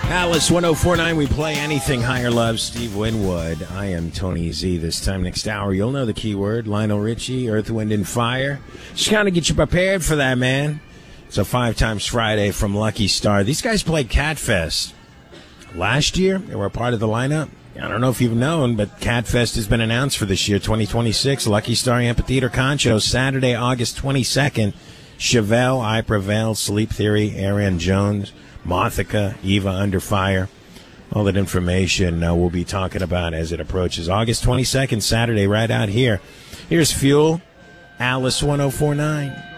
Alice 1049, we play anything higher love. Steve Winwood. I am Tony Z. This time next hour, you'll know the keyword. Lionel Richie, Earth, Wind, and Fire. Just kind of get you prepared for that, man. It's a 5 Times Friday from Lucky Star. These guys played Catfest last year. They were a part of the lineup. I don't know if you've known, but Catfest has been announced for this year, 2026. Lucky Star Amphitheater Concho, Saturday, August 22nd. Chevelle, I Prevail, Sleep Theory, Aaron Jones, Mothica, Eva Under Fire. All that information we'll be talking about as it approaches. August 22nd, Saturday, right out here. Here's Fuel, Alice 1049.